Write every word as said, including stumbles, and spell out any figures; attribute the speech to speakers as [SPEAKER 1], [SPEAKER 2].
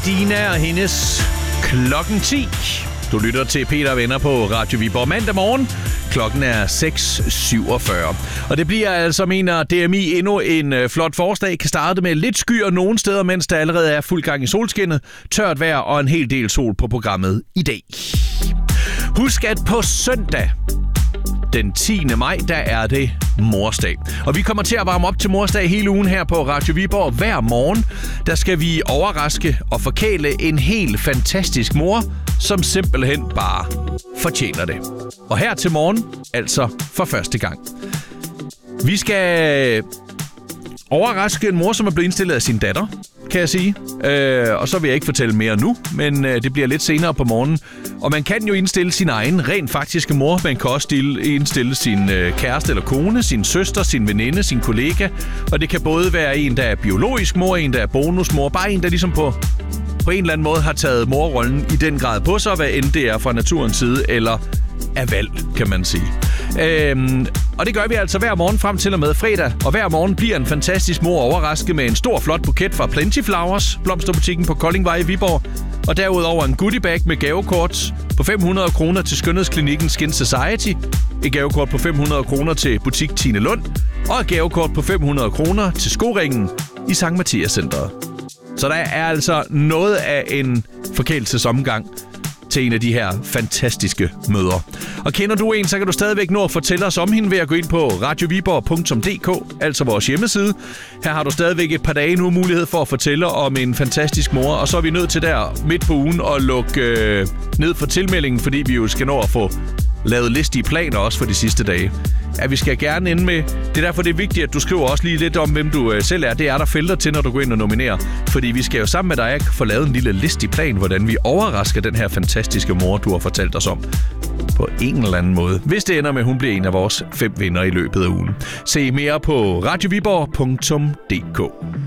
[SPEAKER 1] Medina og hendes klokken ti. Du lytter til Peter og Venner på Radio Viborg mandag morgen. Klokken er seks syvogfyrre. Og det bliver altså, mener D M I, endnu en øh, flot forårsdag. Kan starte med lidt skyer nogle steder, mens der allerede er fuld gang i solskinnet, tørt vejr og en hel del sol på programmet i dag. Husk, at på søndag den tiende maj, der er det morsdag. Og vi kommer til at varme op til morsdag hele ugen her på Radio Viborg. Hver morgen, der skal vi overraske og forkæle en helt fantastisk mor, som simpelthen bare fortjener det. Og her til morgen, altså for første gang. Vi skal overraske en mor, som er blevet indstillet af sin datter, kan jeg sige. Øh, og så vil jeg ikke fortælle mere nu, men øh, det bliver lidt senere på morgenen. Og man kan jo indstille sin egen rent faktiske mor. Man kan også indstille sin øh, kæreste eller kone, sin søster, sin veninde, sin kollega. Og det kan både være en, der er biologisk mor, en, der er bonusmor. Bare en, der ligesom på, på en eller anden måde har taget morrollen i den grad på sig, hvad end det er fra naturens side eller af valg, kan man sige. Øhm, og det gør vi altså hver morgen frem til og med fredag. Og hver morgen bliver en fantastisk mor overrasket med en stor, flot buket fra Plenty Flowers, blomsterbutikken på Koldingvej i Viborg. Og derudover en goodiebag med gavekort på fem hundrede kroner til skønhedsklinikken Skin Society, et gavekort på fem hundrede kroner til butik Tine Lund, og et gavekort på fem hundrede kroner til Skoringen i Sankt Mathias Centeret. Så der er altså noget af en forkælelsesomgang til en af de her fantastiske møder. Og kender du en, så kan du stadigvæk nå at fortælle os om hende ved at gå ind på radio viborg punktum d k, altså vores hjemmeside. Her har du stadigvæk et par dage nu mulighed for at fortælle om en fantastisk mor, og så er vi nødt til der midt på ugen at lukke øh, ned for tilmeldingen, fordi vi jo skal nå at få lavet listige planer også for de sidste dage. Ja, vi skal gerne ende med. Det er derfor, det er vigtigt, at du skriver også lige lidt om, hvem du øh, selv er. Det er der felter til, når du går ind og nominerer. Fordi vi skal jo sammen med dig få lavet en lille listig plan, hvordan vi overrasker den her fantastiske mor, du har fortalt os om. På en eller anden måde. Hvis det ender med, at hun bliver en af vores fem vinder i løbet af ugen. Se mere på radio viborg punktum d k.